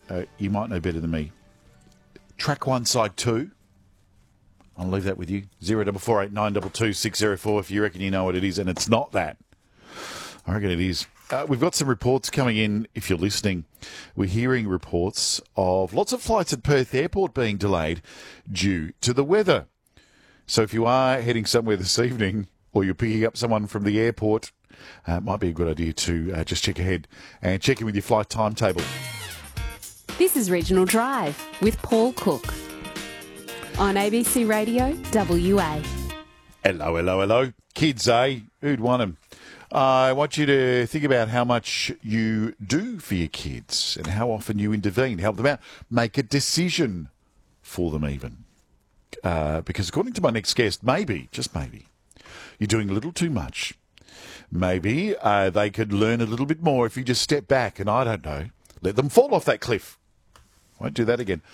you might know better than me. Track 1, Side 2. I'll leave that with you. 0448 922 604 if you reckon you know what it is, and it's not that. I reckon it is. We've got some reports coming in, if you're listening. We're hearing reports of lots of flights at Perth Airport being delayed due to the weather. So if you are heading somewhere this evening or you're picking up someone from the airport, it might be a good idea to just check ahead and check in with your flight timetable. This is Regional Drive with Paul Cook on ABC Radio WA. Hello, hello, hello. Kids, eh? Who'd want them? I want you to think about how much you do for your kids and how often you intervene, help them out, make a decision for them even. Because according to my next guest, maybe, just maybe, you're doing a little too much. Maybe they could learn a little bit more if you just step back and, I don't know, let them fall off that cliff. Won't do that again.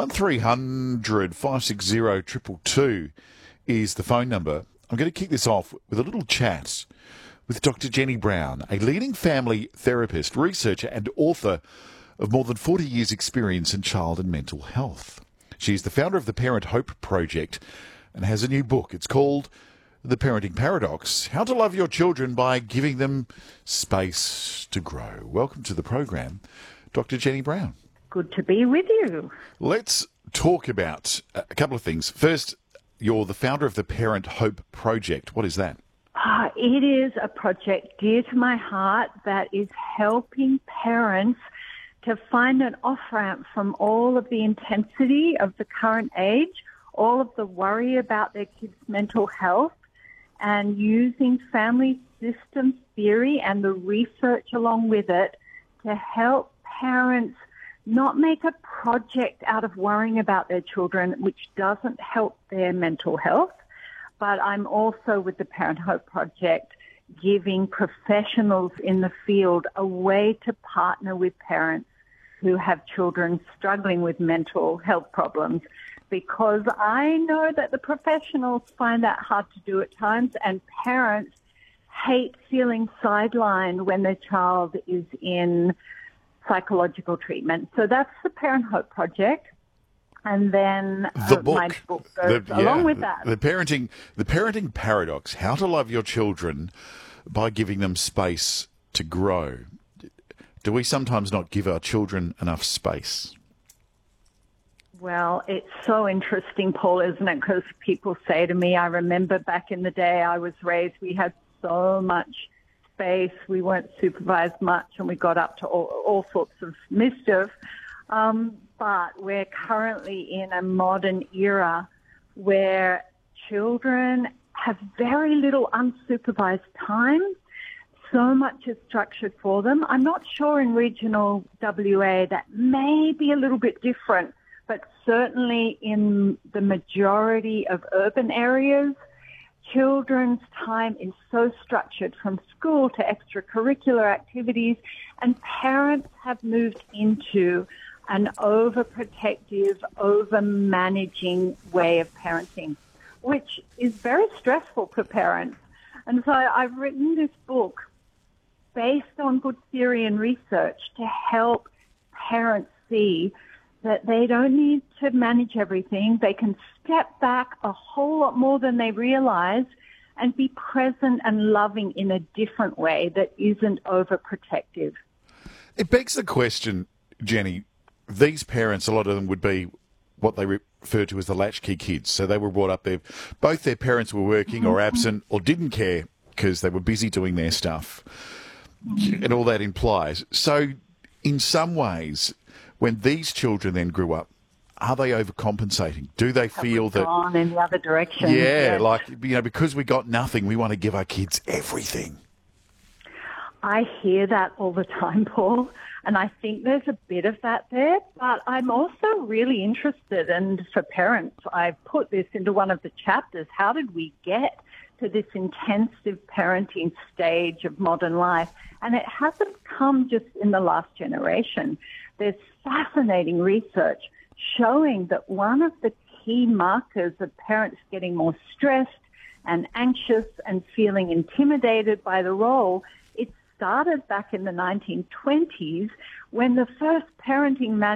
1300 560 222 is the phone number. I'm going to kick this off with a little chat with Dr. Jenny Brown, a leading family therapist, researcher and author of more than 40 years' experience in child and mental health. She's the founder of the Parent Hope Project and has a new book. It's called The Parenting Paradox, How to Love Your Children by Giving Them Space to Grow. Welcome to the program, Dr. Jenny Brown. Good to be with you. Let's talk about a couple of things. First, you're the founder of the Parent Hope Project. What is that? It is a project dear to my heart that is helping parents to find an off-ramp from all of the intensity of the current age, all of the worry about their kids' mental health, and using family systems theory and the research along with it to help parents not make a project out of worrying about their children, which doesn't help their mental health. But I'm also with the Parent Hope Project giving professionals in the field a way to partner with parents who have children struggling with mental health problems, because I know that the professionals find that hard to do at times, and parents hate feeling sidelined when their child is in psychological treatment. So that's the Parent Hope Project. And then my book goes along with that. The parenting paradox, how to love your children by giving them space to grow. Do we sometimes not give our children enough space? Well, it's so interesting, Paul, isn't it? Because people say to me, I remember back in the day I was raised, we had so much space, we weren't supervised much, and we got up to all sorts of mischief. But we're currently in a modern era where children have very little unsupervised time. So much is structured for them. I'm not sure in regional WA that may be a little bit different, but certainly in the majority of urban areas, children's time is so structured from school to extracurricular activities, and parents have moved into an overprotective, over-managing way of parenting, which is very stressful for parents. And so I've written this book based on good theory and research to help parents see that they don't need to manage everything. They can step back a whole lot more than they realize and be present and loving in a different way that isn't overprotective. It begs the question, Jenny, these parents, a lot of them would be what they refer to as the latchkey kids. So they were brought up there. Both their parents were working or absent or didn't care because they were busy doing their stuff. And all that implies. So in some ways, when these children then grew up, are they overcompensating? Do they feel that... gone in the other direction. Yeah, like, because we got nothing, we want to give our kids everything. I hear that all the time, Paul. And I think there's a bit of that there, but I'm also really interested, and for parents, I've put this into one of the chapters, how did we get to this intensive parenting stage of modern life? And it hasn't come just in the last generation. There's fascinating research showing that one of the key markers of parents getting more stressed and anxious and feeling intimidated by the role, it started back in the 1920s when the first parenting manual